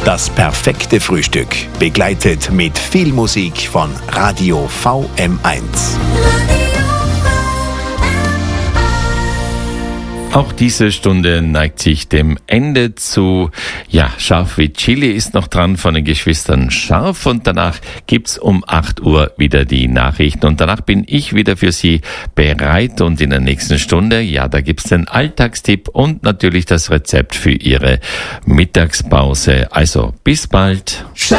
Das perfekte Frühstück, begleitet mit viel Musik von Radio VM1. Auch diese Stunde neigt sich dem Ende zu. Ja, Scharf wie Chili ist noch dran von den Geschwistern Scharf und danach gibt's um 8 Uhr wieder die Nachrichten und danach bin ich wieder für Sie bereit und in der nächsten Stunde, ja, da gibt's den Alltagstipp und natürlich das Rezept für Ihre Mittagspause. Also bis bald.